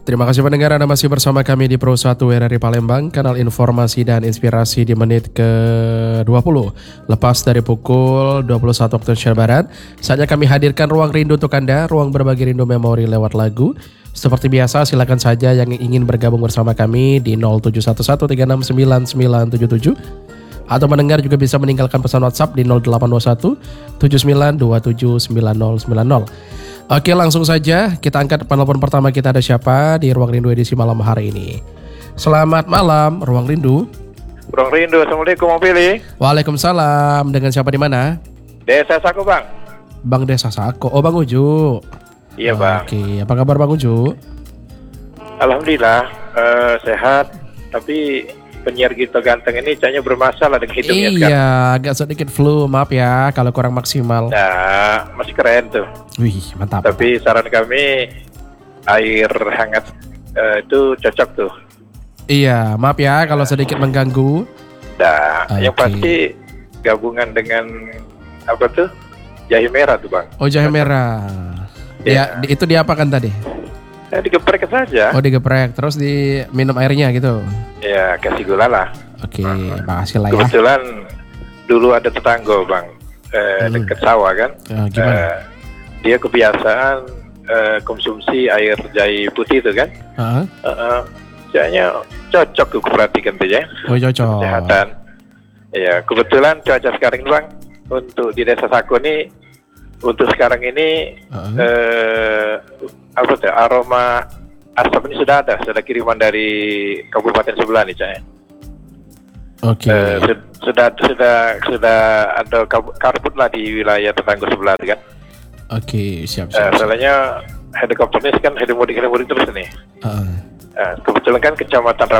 Terima kasih pendengar, Anda masih bersama kami di Pro 1 RRI Palembang, kanal informasi dan inspirasi di menit ke-20. Lepas dari pukul 21 waktu Indonesia Barat, saatnya kami hadirkan Ruang Rindu untuk Anda, ruang berbagi rindu memori lewat lagu. Seperti biasa, silakan saja yang ingin bergabung bersama kami di 0711369977 atau mendengar juga bisa meninggalkan pesan WhatsApp di 0821 79279090. Oke, langsung saja kita angkat penelpon pertama. Kita ada siapa di Ruang Rindu edisi malam hari ini? Selamat malam, Ruang Rindu. Ruang Rindu, Assalamualaikum Bang Pilih. Waalaikumsalam. Dengan siapa di mana? Desa Sako Bang. Bang Desa Sako. Oh, Bang Uju. Iya Bang. Oke, apa kabar Bang Uju? Alhamdulillah sehat. Tapi penyiar gitu ganteng ini kayaknya bermasalah dengan hidungnya sekarang. Iya, agak sedikit flu. Maaf ya kalau kurang maksimal. Nah, masih keren tuh. Wih, mantap. Tapi saran kami air hangat itu cocok tuh. Iya, maaf ya kalau sedikit mengganggu. Nah, Oke. yang pasti gabungan dengan apa tuh? Jahe merah tuh Bang. Oh, jahe merah. Iya. Ya, itu diapakan tadi? Digeprek saja. Oh, digeprek terus diminum airnya gitu. Ya, kasih gula lah. Oke, makasih lah ya. Kebetulan dulu ada tetangga Bang dekat sawah kan. Gimana? Dia kebiasaan konsumsi air jahe putih itu kan. Kayaknya cocok tuh perhatikan tuh ya. Oh, cocok. Kesehatan. Ya, kebetulan cuaca sekarang ini Bang untuk di Desa Sako ini untuk sekarang ini apa tuh aroma asap ini sudah ada kiriman dari kabupaten sebelah nih Cak. Oke. Sudah ada karbut lah di wilayah tetangga sebelah kan. Oke, siap. Soalnya helikopter ini kan heli mudik terus nih. Kebetulan kan kecamatan